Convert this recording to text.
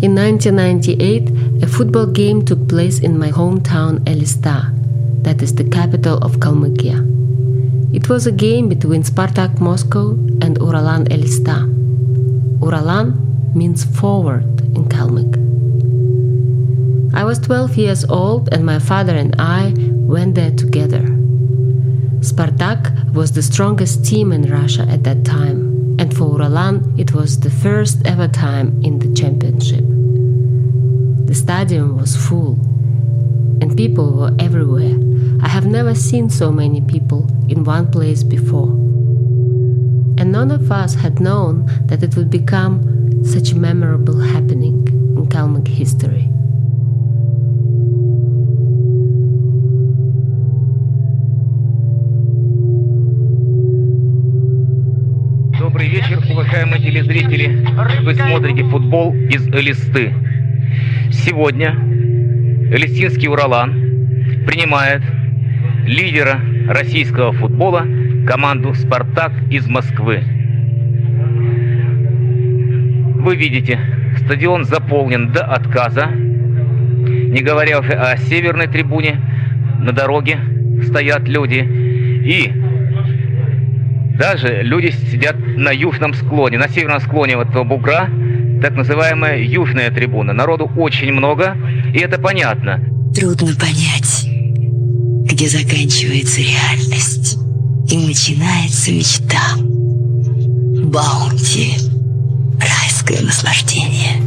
In 1998, a football game took place in my hometown Elista, that is the capital of Kalmykia. It was a game between Spartak Moscow and Uralan Elista. Uralan means forward in Kalmyk. I was 12 years old and my father and I went there together. Spartak was the strongest team in Russia at that time, and for Uralan it was the first ever time in the championship. The stadium was full, and people were everywhere. I have never seen so many people in one place before. And none of us had known that it would become such a memorable happening in Kalmyk history. Добрый вечер, уважаемые телезрители. Вы смотрите футбол из Элисты. Сегодня элистинский Уралан принимает лидера российского футбола, команду «Спартак» из Москвы. Вы видите, стадион заполнен до отказа, не говоря уже о северной трибуне, на дороге стоят люди, и даже люди сидят на южном склоне, на северном склоне вот этого бугра, так называемая южная трибуна. Народу очень много, и это понятно. Трудно понять, где заканчивается реальность и начинается мечта. Баунти. Райское наслаждение.